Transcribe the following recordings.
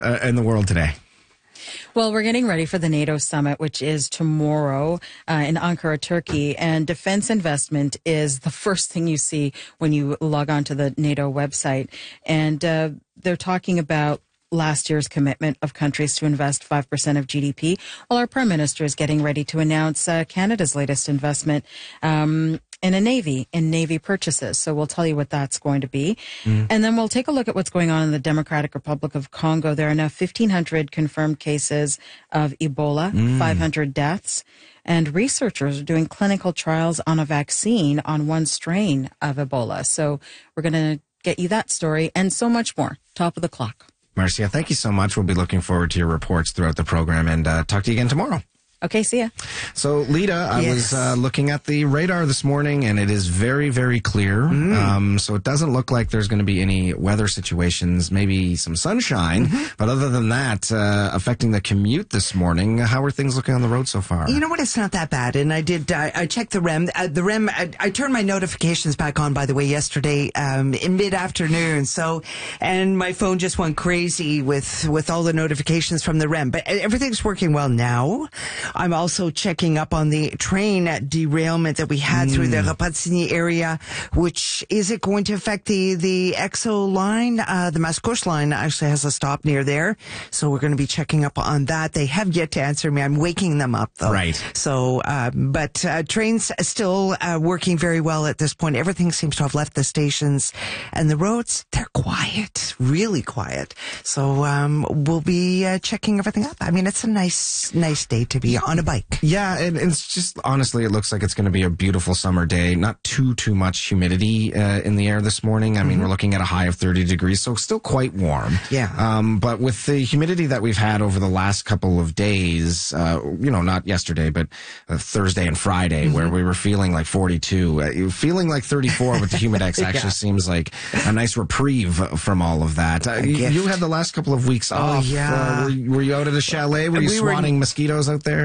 in the world today? Well, we're getting ready for the NATO summit, which is tomorrow in Ankara, Turkey. And defense investment is the first thing you see when you log on to the NATO website. And they're talking about last year's commitment of countries to invest 5% of GDP. Well, our Prime Minister is getting ready to announce Canada's latest investment in Navy purchases. So we'll tell you what that's going to be. And then we'll take a look at what's going on in the Democratic Republic of Congo. There are now 1,500 confirmed cases of Ebola, 500 deaths. And researchers are doing clinical trials on a vaccine on one strain of Ebola. So we're going to get you that story and so much more. Top of the clock. Marcia, thank you so much. We'll be looking forward to your reports throughout the program and talk to you again tomorrow. Okay, see ya. So, Lita, I was looking at the radar this morning, and it is very, very clear. So it doesn't look like there's going to be any weather situations, maybe some sunshine. But other than that, affecting the commute this morning, how are things looking on the road so far? You know what? It's not that bad. And I checked the REM. I turned my notifications back on, by the way, yesterday in mid-afternoon. So, and my phone just went crazy with all the notifications from the REM. But everything's working well now. I'm also checking up on the train derailment that we had through the Repentigny area, which is it going to affect the EXO line? The Mascouche line actually has a stop near there. So we're going to be checking up on that. They have yet to answer me. I'm waking them up though. Right. So, but trains still working very well at this point. Everything seems to have left the stations, and the roads, they're quiet, really quiet. So we'll be checking everything up. I mean, it's a nice day to be on a bike. Yeah, and it's just, honestly, it looks like it's going to be a beautiful summer day. Not too much humidity in the air this morning. I mean, we're looking at a high of 30 degrees, so still quite warm. Yeah. But with the humidity that we've had over the last couple of days, not yesterday, but Thursday and Friday, where we were feeling like 42, feeling like 34 with the Humidex actually seems like a nice reprieve from all of that. You had the last couple of weeks off. Yeah. Were you out at a chalet? Were you swatting mosquitoes out there?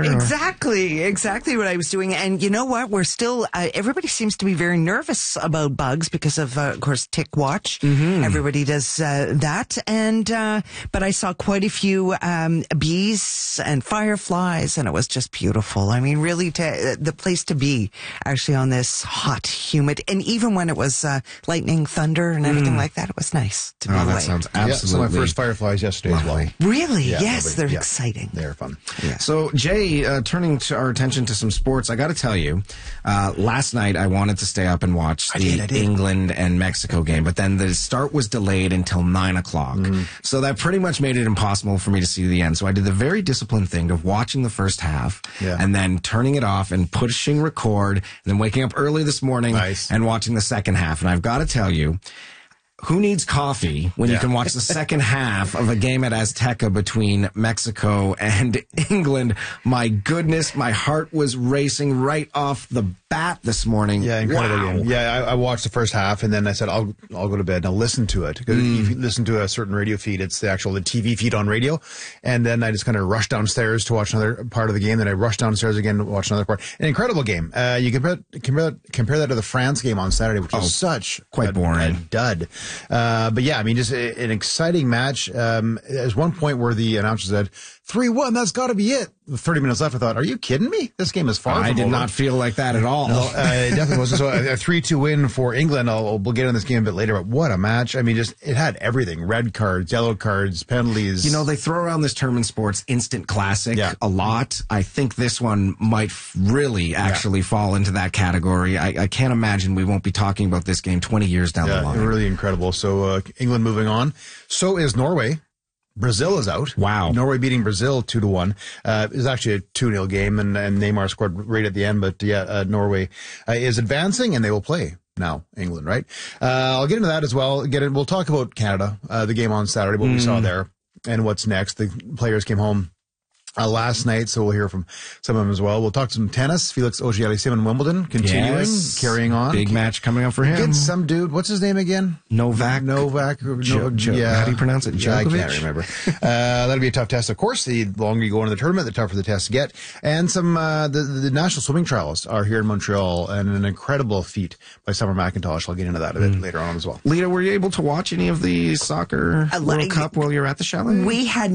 Exactly what I was doing. And you know what? We're still, everybody seems to be very nervous about bugs because of course, Tick Watch. Everybody does that. And, but I saw quite a few bees and fireflies, and it was just beautiful. I mean, really, the place to be actually on this hot, humid, and even when it was lightning, thunder, and everything like that, it was nice to be away. That sounds absolutely saw my first fireflies yesterday as well. Really? Yeah, yes, lovely. they're exciting. They're fun. Yeah. So, Jay, turning to our attention to some sports, I got to tell you, last night I wanted to stay up and watch the England and Mexico game, but then the start was delayed until 9 o'clock. So that pretty much made it impossible for me to see the end. So I did the very disciplined thing of watching the first half and then turning it off and pushing record and then waking up early this morning and watching the second half. And I've got to tell you, who needs coffee when you can watch the second half of a game at Azteca between Mexico and England? My goodness, my heart was racing right off the bat this morning. Yeah, incredible game. Yeah, I watched the first half, and then I said, I'll go to bed and I'll listen to it. Because if you listen to a certain radio feed, it's the TV feed on radio. And then I just kind of rushed downstairs to watch another part of the game. Then I rushed downstairs again to watch another part. An incredible game. You compare that to the France game on Saturday, which was such quite boring. A dud. But yeah, I mean, just an exciting match. There's one point where the announcer said, 3-1, that's got to be it. With 30 minutes left, I thought, are you kidding me? This game is far from over. I did not feel like that at all. No, it definitely wasn't. So a 3-2 win for England. We'll get on this game a bit later, but what a match. I mean, it had everything. Red cards, yellow cards, penalties. You know, they throw around this term in sports, instant classic, a lot. I think this one might really actually fall into that category. I can't imagine we won't be talking about this game 20 years down the line. Really incredible. So England moving on. So is Norway. Brazil is out. Wow. Norway beating Brazil 2-1. It was actually a 2-0 game, and Neymar scored right at the end. But Norway is advancing, and they will play now England, right? I'll get into that as well. We'll talk about Canada, the game on Saturday, what we saw there, and what's next. The players came home last night, so we'll hear from some of them as well. We'll talk some tennis. Felix Auger-Aliassime in Wimbledon, continuing, carrying on. Big match coming up for him. Against some dude. What's his name again? Novak. Yeah. How do you pronounce it? Yeah, I Djokovic? can't remember. That'll be a tough test, of course. The longer you go into the tournament, the tougher the test to get. And some the national swimming trials are here in Montreal, and an incredible feat by Summer McIntosh. I'll get into that a bit later on as well. Lita, were you able to watch any of the soccer World Cup while you're at the chalet? We had